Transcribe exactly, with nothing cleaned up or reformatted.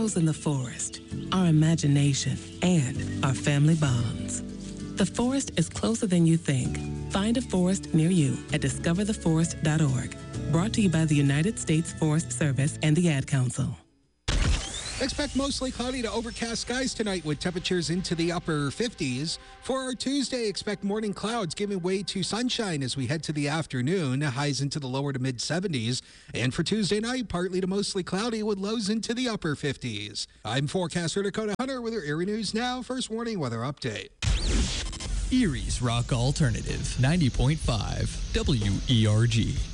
grows in the forest, our imagination, and our family bonds. The forest is closer than you think. Find a forest near you at discover the forest dot org. Brought to you by the United States Forest Service and the Ad Council. Expect mostly cloudy to overcast skies tonight with temperatures into the upper fifties. For our Tuesday, expect morning clouds giving way to sunshine as we head to the afternoon, highs into the lower to mid seventies. And for Tuesday night, partly to mostly cloudy with lows into the upper fifties. I'm forecaster Dakota Hunter with your Erie News Now First Warning Weather Update. Erie's Rock Alternative, ninety point five W E R G.